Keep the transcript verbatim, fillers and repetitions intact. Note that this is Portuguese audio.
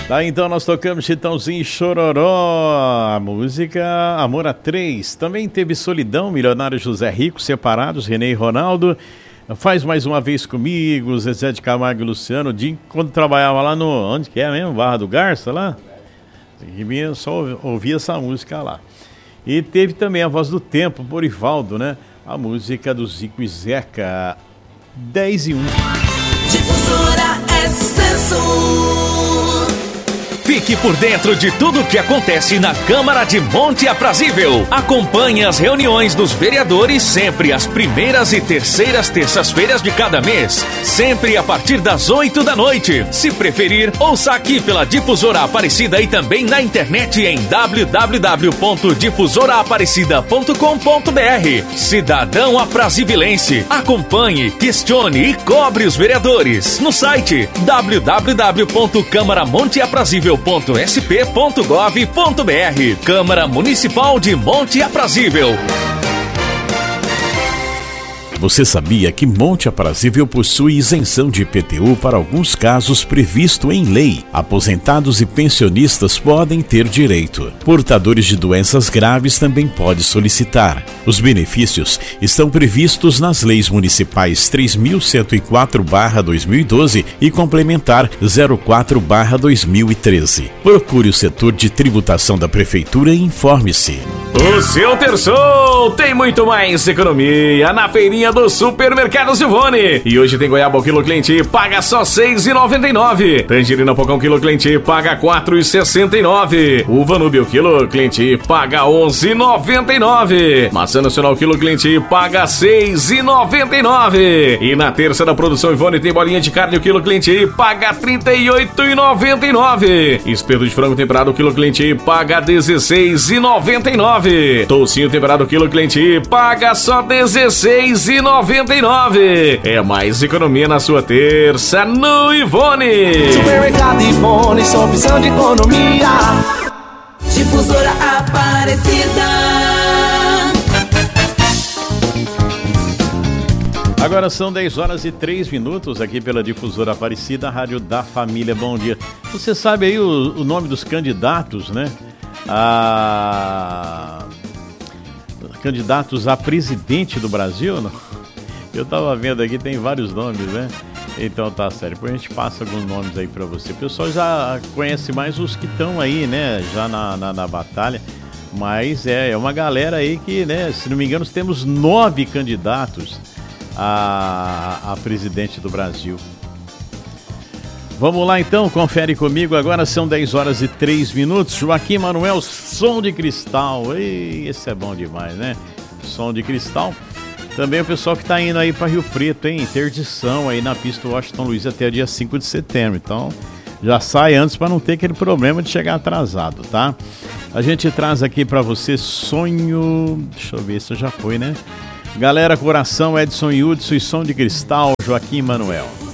Tá, então nós tocamos Chitãozinho e Chororó, a música Amor a Três. Também teve Solidão, Milionário José Rico, Separados, Renê e Ronaldo. Faz Mais Uma Vez Comigo, Zezé de Camargo e Luciano. Dinho, quando trabalhava lá no... Onde que é mesmo? Barra do Garça, lá? Eu só ouvia essa música lá. E teve também A Voz do Tempo, Borivaldo, né? A música do Zico e Zeca, dez e um. Difusora Excelsior. Fique por dentro de tudo o que acontece na Câmara de Monte Aprazível. Acompanhe as reuniões dos vereadores sempre às primeiras e terceiras terças-feiras de cada mês. Sempre a partir das oito da noite. Se preferir, ouça aqui pela Difusora Aparecida e também na internet em w w w ponto difusora aparecida ponto com ponto b r. Cidadão aprazivilense, acompanhe, questione e cobre os vereadores no site w w w ponto câmara monte aprazível ponto s p ponto gov ponto b r. Câmara Municipal de Monte Aprazível. Você sabia que Monte Aprazível possui isenção de I P T U para alguns casos previsto em lei? Aposentados e pensionistas podem ter direito. Portadores de doenças graves também podem solicitar. Os benefícios estão previstos nas leis municipais três mil cento e quatro barra dois mil e doze e complementar zero quatro barra dois mil e treze. Procure o setor de tributação da Prefeitura e informe-se. O seu terçol tem muito mais economia na feirinha do Supermercado Silvone. E hoje tem goiaba ao quilo cliente, paga só seis reais e noventa e nove centavos. Tangerina pocão quilo cliente, paga quatro reais e sessenta e nove centavos. Uva Núbio quilo cliente, paga onze reais e noventa e nove centavos. Maçã nacional quilo cliente, paga seis reais e noventa e nove centavos. E na terça da produção Ivone tem bolinha de carne o quilo cliente, paga trinta e oito reais e noventa e nove centavos. Espeto de frango temperado quilo cliente, paga dezesseis reais e noventa e nove centavos. Toucinho temperado quilo cliente, paga só dezesseis reais e noventa e nove centavos. É mais economia na sua terça no Ivone. Supermercado Ivone, sua opção de economia. Difusora Aparecida. Agora são dez horas e três minutos aqui pela Difusora Aparecida, Rádio da Família. Bom dia. Você sabe aí o, o nome dos candidatos, né? A... Candidatos a presidente do Brasil, não? Eu tava vendo aqui, tem vários nomes, né? Então tá sério, depois a gente passa alguns nomes aí pra você. O pessoal já conhece mais os que estão aí, né? Já na, na, na batalha. Mas é, é uma galera aí que, né? Se não me engano, temos nove candidatos a, a presidente do Brasil. Vamos lá então, confere comigo, agora são dez horas e três minutos. Joaquim Manuel, Som de Cristal. Ei, esse é bom demais, né? Som de Cristal. Também o pessoal que tá indo aí para Rio Preto, hein? Interdição aí na pista Washington Luiz até dia cinco de setembro. Então, já sai antes para não ter aquele problema de chegar atrasado, tá? A gente traz aqui para você Sonho... Deixa eu ver se já foi, né? Galera, Coração, Edson e Hudson e Som de Cristal, Joaquim Manuel.